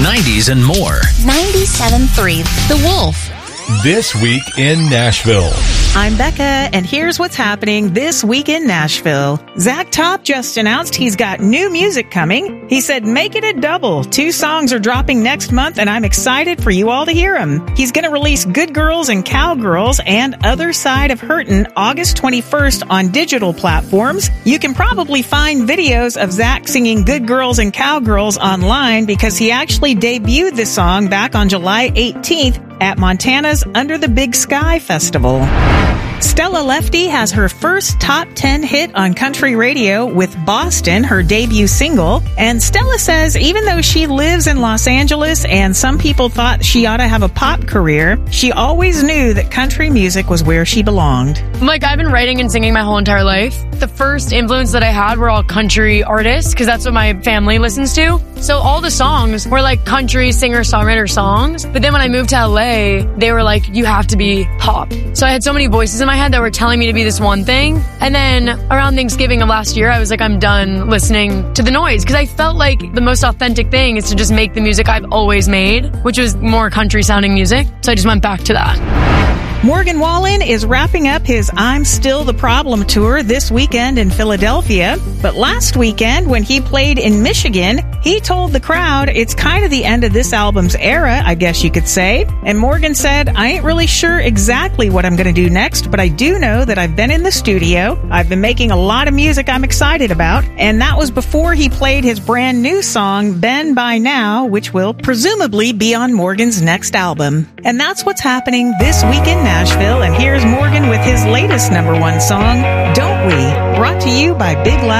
90s, and more. 97.3 The Wolf. This Week in Nashville. I'm Becca, and here's what's happening this week in Nashville. Zach Top just announced he's got new music coming. He said, make it a double. 2 songs are dropping next month, and I'm excited for you all to hear them. He's going to release Good Girls and Cowgirls and Other Side of Hurtin' August 21st on digital platforms. You can probably find videos of Zach singing Good Girls and Cowgirls online because he actually debuted the song back on July 18th at Montana's Under the Big Sky Festival. Stella Lefty has her first top 10 hit on country radio with Boston, her debut single. And Stella says even though she lives in Los Angeles and some people thought she ought to have a pop career, she always knew that country music was where she belonged. I've been writing and singing my whole entire life. The first influence that I had were all country artists because that's what my family listens to. So all the songs were like country singer-songwriter songs. But then when I moved to LA, they were like, you have to be pop. So I had so many voices in my head that were telling me to be this one thing. And then around Thanksgiving of last year, I was like, I'm done listening to the noise because I felt like the most authentic thing is to just make the music I've always made, which was more country sounding music. So I just went back to that. Morgan Wallen is wrapping up his I'm Still the Problem tour this weekend in Philadelphia. But last weekend, when he played in Michigan, he told the crowd it's kind of the end of this album's era, I guess you could say. And Morgan said, I ain't really sure exactly what I'm going to do next, but I do know that I've been in the studio. I've been making a lot of music I'm excited about. And that was before he played his brand new song, Ben By Now, which will presumably be on Morgan's next album. And that's what's happening this week in Nashville. And here's Morgan with his latest #1 song, Don't We? Brought to you by Big Loud.